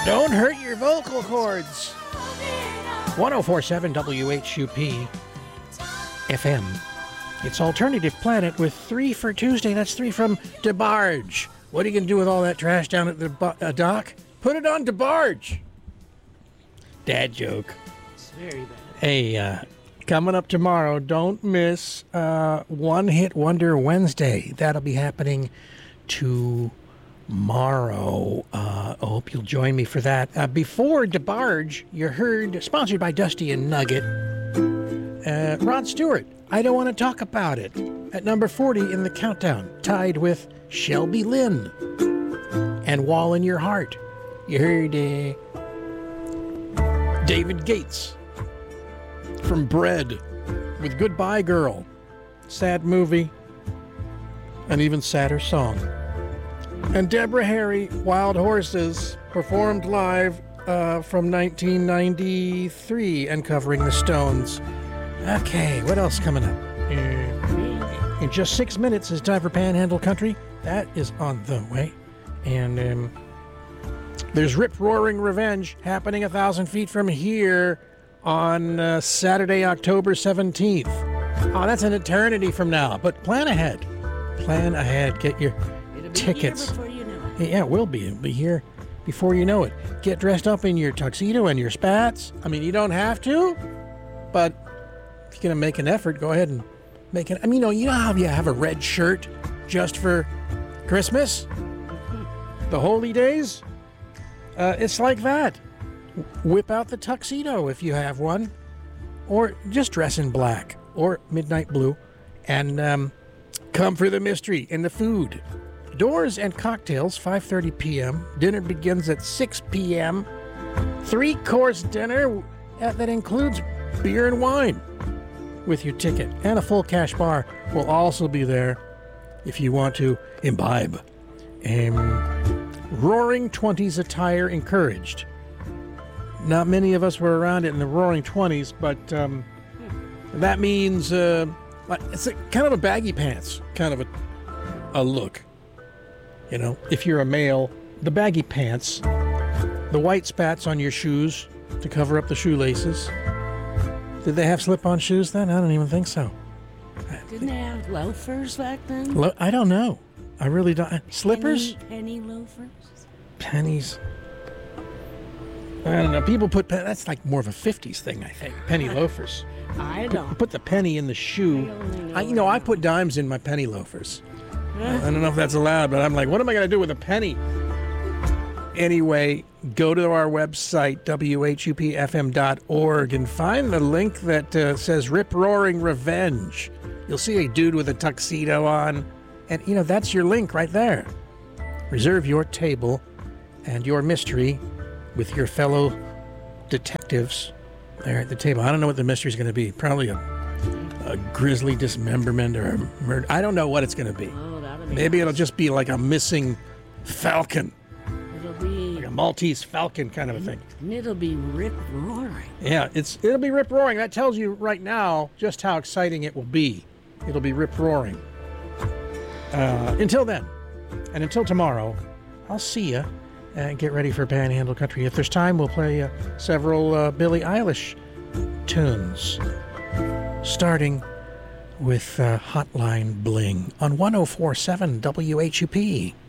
Don't hurt your vocal cords. 1047 WHUP FM. It's Alternative Planet with 3 for Tuesday. That's 3 from DeBarge. What are you going to do with all that trash down at the dock? Put it on DeBarge. Dad joke. It's very bad. Hey, coming up tomorrow, don't miss One Hit Wonder Wednesday. That'll be happening tomorrow. I hope you'll join me for that. Before DeBarge, you heard, sponsored by Dusty and Nugget, Rod Stewart, I Don't Want to Talk About It, at number 40 in the countdown, tied with Shelby Lynn and Wall in Your Heart. You heard David Gates from Bread with Goodbye Girl. Sad movie, an even sadder song. And Deborah Harry, Wild Horses, performed live from 1993 and covering the Stones. Okay, what else coming up? In just 6 minutes, it's time for Panhandle Country. That is on the way. And there's Rip Roaring Revenge happening 1,000 feet from here on Saturday, October 17th. Oh, that's an eternity from now. But plan ahead. Plan ahead. Get your tickets. Here before you know it. Yeah, it will be. It'll be here before you know it. Get dressed up in your tuxedo and your spats. I mean, you don't have to, but if you're going to make an effort, go ahead and make it. I mean, you know how you have a red shirt just for Christmas? The holy days? It's like that. Whip out the tuxedo if you have one, or just dress in black or midnight blue, and come for the mystery and the food. Doors and cocktails, 5:30 p.m. Dinner begins at 6 p.m. 3-course dinner that includes beer and wine with your ticket. And a full cash bar will also be there if you want to imbibe. Roaring 20s attire encouraged. Not many of us were around it in the Roaring 20s, but that means it's kind of a baggy pants kind of a look. You know, if you're a male, the baggy pants, the white spats on your shoes to cover up the shoelaces. Did they have slip-on shoes then? I don't even think so. Didn't they have loafers back then? I don't know. I really don't. Slippers? Penny loafers? Pennies. I don't know. People put that's like more of a 50s thing, I think. Penny loafers. I don't. Put the penny in the shoe. I put dimes in my penny loafers. I don't know if that's allowed, but I'm like, what am I going to do with a penny? Anyway, go to our website, whupfm.org, and find the link that says Rip Roaring Revenge. You'll see a dude with a tuxedo on, and, that's your link right there. Reserve your table and your mystery with your fellow detectives there at the table. I don't know what the mystery's going to be. Probably a grisly dismemberment or a murder. I don't know what it's going to be. Maybe it'll just be like a missing falcon. It'll be like a Maltese falcon kind of a thing. And it'll be rip roaring. Yeah, it'll be rip roaring. That tells you right now just how exciting it will be. It'll be rip roaring. Until then, and until tomorrow, I'll see you. And get ready for Panhandle Country. If there's time, we'll play several Billie Eilish tunes, starting with Hotline Bling on 1047 WHUP.